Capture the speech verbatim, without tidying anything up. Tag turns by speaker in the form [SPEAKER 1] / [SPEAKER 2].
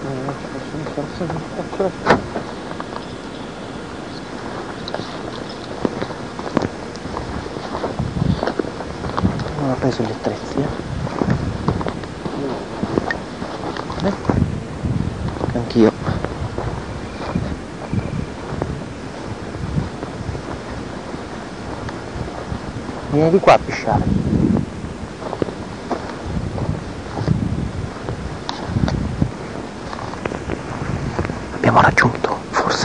[SPEAKER 1] non ci posso mettere, non faccio. Non ho preso gli attrezzi, eh? Eh? Anch'io. Vieni di qua a pisciare. Abbiamo raggiunto